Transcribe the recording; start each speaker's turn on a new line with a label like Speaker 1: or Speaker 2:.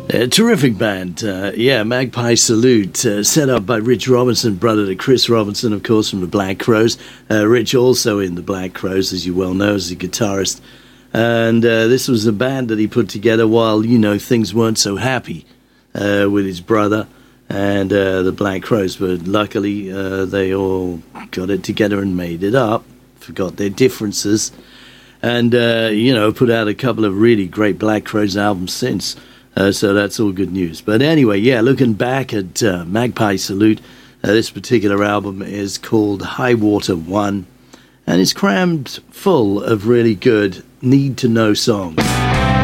Speaker 1: A terrific band, Magpie Salute, set up by Rich Robinson, brother to Chris Robinson, of course, from the Black Crowes. Rich also in the Black Crowes, as you well know, as a guitarist. And this was a band that he put together while, things weren't so happy with his brother and the Black Crowes. But luckily, they all got it together and made it up, forgot their differences, and, put out a couple of really great Black Crowes albums since. So that's all good news. But anyway, looking back at Magpie Salute, this particular album is called High Water 1, and it's crammed full of really good need-to-know songs.